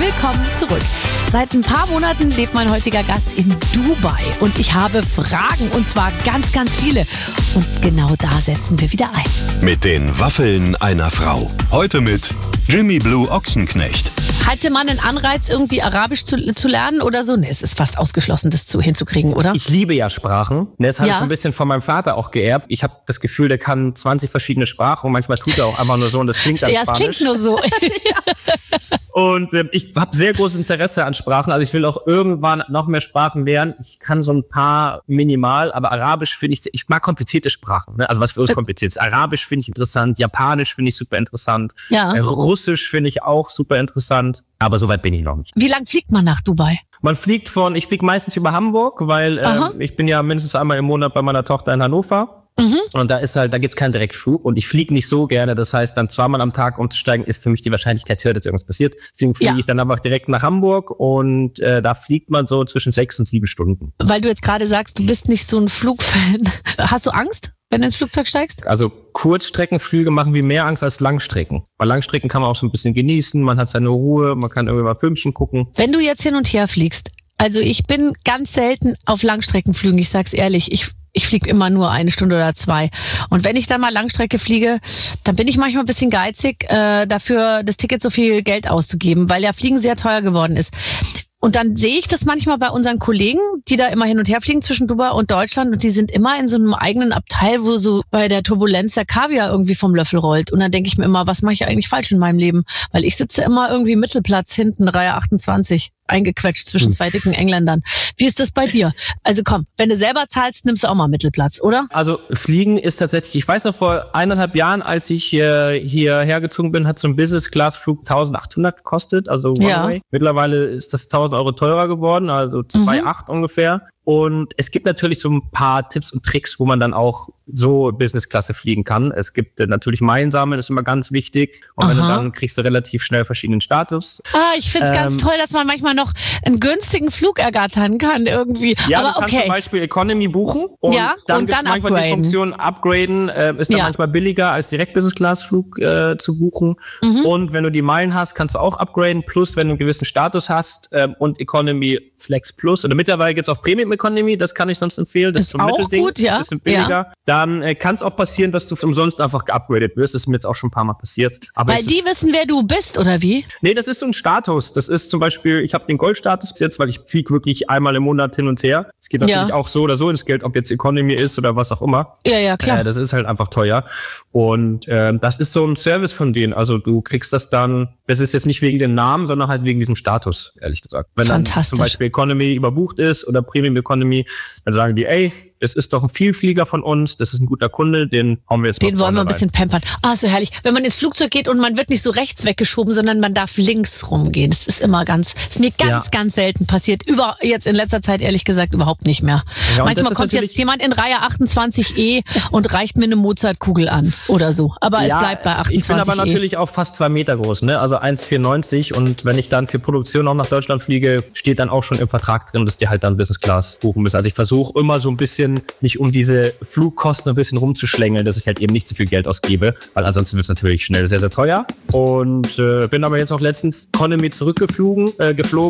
willkommen zurück. Seit ein paar Monaten lebt mein heutiger Gast in Dubai und ich habe Fragen, und zwar ganz, ganz viele. Und genau da setzen wir wieder ein. Mit den Waffeln einer Frau. Heute mit Jimmy Blue Ochsenknecht. Hatte man einen Anreiz, irgendwie Arabisch zu lernen oder so? Ne, es ist fast ausgeschlossen, das hinzukriegen, oder? Ich liebe ja Sprachen. Das habe ich so ein bisschen von meinem Vater auch geerbt. Ich habe das Gefühl, der kann 20 verschiedene Sprachen und manchmal tut er auch einfach nur so und das klingt dann ja, Spanisch. Ja, es klingt nur so. Und ich habe sehr großes Interesse an Sprachen. Also ich will auch irgendwann noch mehr Sprachen lernen. Ich kann so ein paar minimal, aber Arabisch finde ich mag komplizierte Sprachen. Ne? Also was für uns kompliziert ist. Arabisch finde ich interessant, Japanisch finde ich super interessant, Russisch finde ich auch super interessant. Aber soweit bin ich noch nicht. Wie lang fliegt man nach Dubai? Ich fliege meistens über Hamburg, weil ich bin ja mindestens einmal im Monat bei meiner Tochter in Hannover. Und da gibt's keinen Direktflug und ich fliege nicht so gerne. Das heißt, dann zweimal am Tag umzusteigen, ist für mich die Wahrscheinlichkeit höher, dass irgendwas passiert. Deswegen fliege ich dann einfach direkt nach Hamburg und da fliegt man so zwischen 6 und 7 Stunden. Weil du jetzt gerade sagst, du bist nicht so ein Flugfan. Hast du Angst, wenn du ins Flugzeug steigst? Also Kurzstreckenflüge machen wie mehr Angst als Langstrecken. Bei Langstrecken kann man auch so ein bisschen genießen, man hat seine Ruhe, man kann irgendwie mal Filmchen gucken. Wenn du jetzt hin und her fliegst, also ich bin ganz selten auf Langstreckenflügen, ich sag's ehrlich, ich fliege immer nur 1 Stunde oder 2. Und wenn ich dann mal Langstrecke fliege, dann bin ich manchmal ein bisschen geizig, dafür das Ticket so viel Geld auszugeben, weil ja Fliegen sehr teuer geworden ist. Und dann sehe ich das manchmal bei unseren Kollegen, die da immer hin und her fliegen zwischen Dubai und Deutschland und die sind immer in so einem eigenen Abteil, wo so bei der Turbulenz der Kaviar irgendwie vom Löffel rollt. Und dann denke ich mir immer, was mache ich eigentlich falsch in meinem Leben? Weil ich sitze immer irgendwie Mittelplatz hinten, Reihe 28, eingequetscht zwischen 2 dicken Engländern. Wie ist das bei dir? Also komm, wenn du selber zahlst, nimmst du auch mal Mittelplatz, oder? Also Fliegen ist tatsächlich, ich weiß noch vor 1,5 Jahren, als ich hierher gezogen bin, hat so ein Business-Class-Flug 1.800 gekostet, also One-Way. Mittlerweile ist das 1.000 Euro teurer geworden, also 2,8 ungefähr. Und es gibt natürlich so ein paar Tipps und Tricks, wo man dann auch so Business-Klasse fliegen kann. Es gibt natürlich Meilen sammeln, ist immer ganz wichtig. Und wenn du dann kriegst du relativ schnell verschiedenen Status. Ich find's ganz toll, dass man manchmal noch einen günstigen Flug ergattern kann irgendwie. Ja, aber du kannst zum Beispiel Economy buchen und dann gibt's manchmal upgraden. die Funktion Upgraden. Ist dann manchmal billiger als direkt Business-Class-Flug zu buchen. Und wenn du die Meilen hast, kannst du auch upgraden. Plus, wenn du einen gewissen Status hast und Economy Flex Plus. Und mittlerweile gibt's auch Premium Economy, das kann ich sonst empfehlen. Das ist so ein Mittelding, gut, ja. Bisschen billiger. Dann kann es auch passieren, dass du umsonst einfach geupgradet wirst. Das ist mir jetzt auch schon ein paar Mal passiert. Aber weil die wissen, wer du bist, oder wie? Nee, das ist so ein Status. Das ist zum Beispiel, ich habe den Goldstatus jetzt, weil ich fliege wirklich einmal im Monat hin und her. Es geht natürlich auch so oder so ins Geld, ob jetzt Economy ist oder was auch immer. Ja, klar. Das ist halt einfach teuer. Und das ist so ein Service von denen. Also du kriegst das dann, das ist jetzt nicht wegen dem Namen, sondern halt wegen diesem Status, ehrlich gesagt. Wenn dann zum Beispiel Economy überbucht ist oder Premium Economy, dann sagen die, ey, das ist doch ein Vielflieger von uns, das ist ein guter Kunde, den hauen wir jetzt mal den wollen wir ein bisschen pampern. So herrlich. Wenn man ins Flugzeug geht und man wird nicht so rechts weggeschoben, sondern man darf links rumgehen. Das ist immer ist mir ganz selten passiert. Jetzt in letzter Zeit ehrlich gesagt überhaupt nicht mehr. Ja, manchmal kommt jetzt jemand in Reihe 28E und reicht mir eine Mozartkugel an oder so. Aber es bleibt bei 28E. Ich bin aber natürlich auch fast 2 Meter groß, ne? Also 1,94 und wenn ich dann für Produktion auch nach Deutschland fliege, steht dann auch schon im Vertrag drin, dass die halt dann Business Class buchen müssen. Also ich versuche immer so ein bisschen mich um diese Flugkosten ein bisschen rumzuschlängeln, dass ich halt eben nicht zu viel Geld ausgebe, weil ansonsten wird es natürlich schnell sehr, sehr teuer. Und bin aber jetzt auch letztens Economy geflogen